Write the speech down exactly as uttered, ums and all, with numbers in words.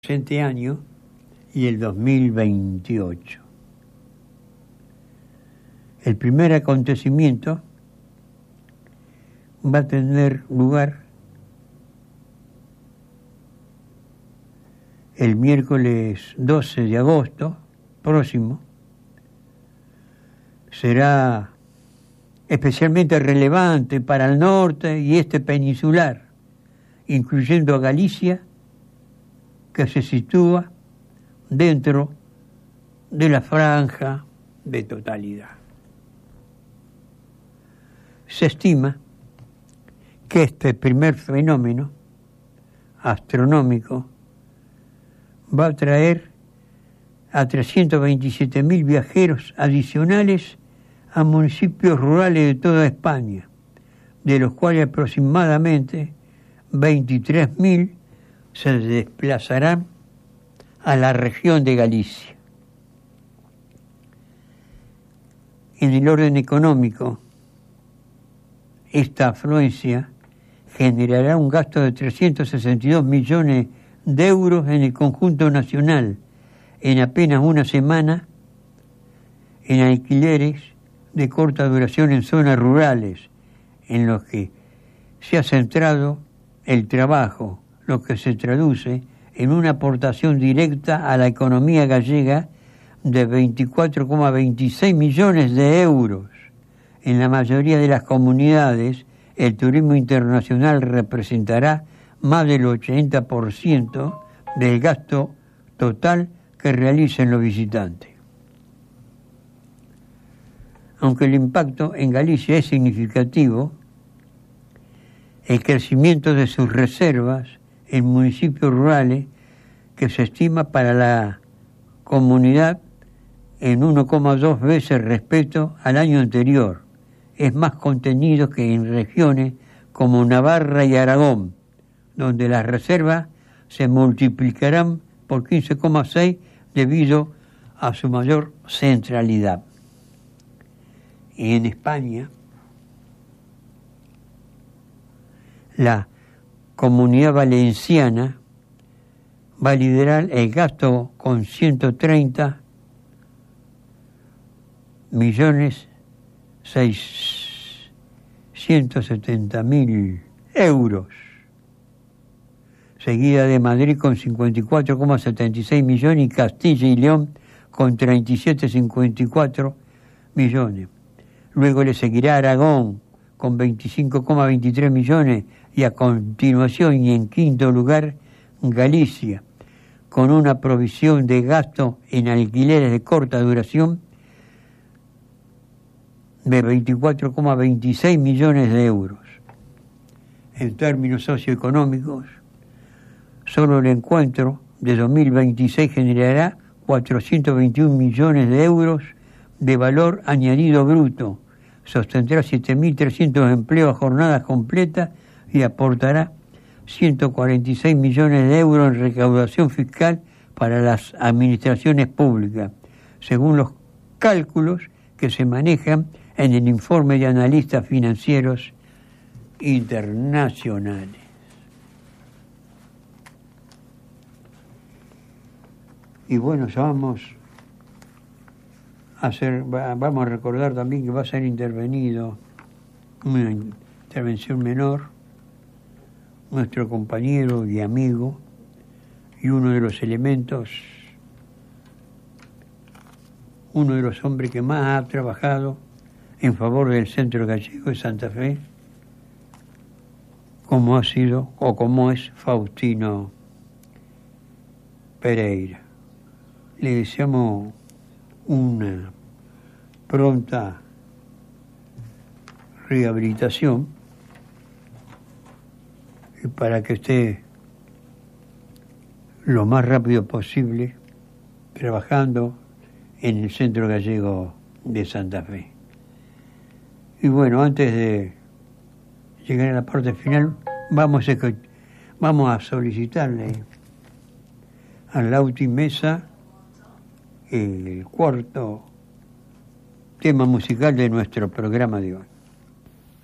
presente año y el dos mil veintiocho. El primer acontecimiento va a tener lugar el miércoles doce de agosto próximo. Será especialmente relevante para el norte y este peninsular, incluyendo a Galicia, que se sitúa dentro de la franja de totalidad. Se estima que este primer fenómeno astronómico va a traer a trescientos veintisiete mil viajeros adicionales a municipios rurales de toda España, de los cuales aproximadamente veintitrés mil se desplazarán a la región de Galicia. En el orden económico, esta afluencia generará un gasto de trescientos sesenta y dos millones de euros en el conjunto nacional en apenas una semana en alquileres de corta duración en zonas rurales, en los que se ha centrado el trabajo, lo que se traduce en una aportación directa a la economía gallega de veinticuatro coma veintiséis millones de euros. En la mayoría de las comunidades, el turismo internacional representará más del ochenta por ciento del gasto total que realicen los visitantes. Aunque el impacto en Galicia es significativo, el crecimiento de sus reservas en municipios rurales, que se estima para la comunidad en uno coma dos veces respecto al año anterior, es más contenido que en regiones como Navarra y Aragón, donde las reservas se multiplicarán por quince coma seis debido a su mayor centralidad. Y en España, la Comunidad Valenciana va a liderar el gasto con ciento treinta millones seiscientos setenta mil euros, seguida de Madrid con cincuenta y cuatro coma setenta y seis millones y Castilla y León con treinta y siete coma cincuenta y cuatro millones. Luego le seguirá Aragón con veinticinco coma veintitrés millones y a continuación y en quinto lugar Galicia, con una provisión de gasto en alquileres de corta duración de veinticuatro coma veintiséis millones de euros. En términos socioeconómicos, solo el encuentro de dos mil veintiséis generará cuatrocientos veintiún millones de euros de valor añadido bruto, sostendrá siete mil trescientos empleos a jornadas completas y aportará ciento cuarenta y seis millones de euros en recaudación fiscal para las administraciones públicas, según los cálculos que se manejan en el informe de analistas financieros internacionales. Y bueno, ya vamos a hacer, vamos a recordar también que va a ser intervenido, una intervención menor, nuestro compañero y amigo y uno de los elementos, uno de los hombres que más ha trabajado en favor del Centro Gallego de Santa Fe, como ha sido o como es Faustino Pereira. Le deseamos una pronta rehabilitación y para que esté lo más rápido posible trabajando en el Centro Gallego de Santa Fe. Y bueno, antes de llegar a la parte final, vamos a, vamos a solicitarle a Lauti Mesa el cuarto tema musical de nuestro programa de hoy.